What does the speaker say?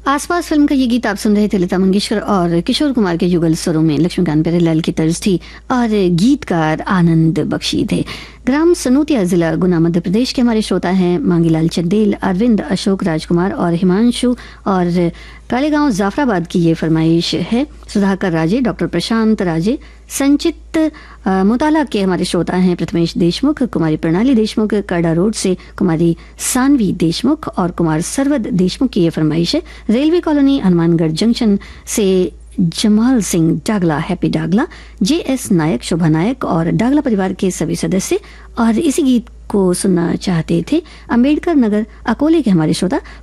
आसपास फिल्म का ये गीत आप सुन रहे थे लता मंगेशकर और किशोर कुमार के युगल स्वरों में। लक्ष्मीकांत प्यारेलाल की तर्ज थी और गीतकार आनंद बख्शी थे। ग्राम सनोतिया जिला गुना मध्य प्रदेश के हमारे श्रोता हैं मांगीलाल चंदेल, अरविंद, अशोक राजकुमार और हिमांशु। और कालेगांव जाफराबाद की ये फरमाइश है सुधाकर राजे, डॉक्टर प्रशांत राजे, संचित मुताला के हमारे श्रोता हैं प्रथमेश देशमुख, कुमारी प्रणाली देशमुख, करडा रोड से कुमारी सानवी देशमुख और कुमार सरवद देशमुख की ये फरमाइश है। रेलवे कॉलोनी हनुमानगढ़ जंक्शन से जमाल सिंह डागला, हैप्पी डागला, JS नायक, शोभा नायक और डागला परिवार के सभी सदस्य। और इसी गीत को सुनना चाहते थे अम्बेडकर नगर अकोले के हमारे श्रोता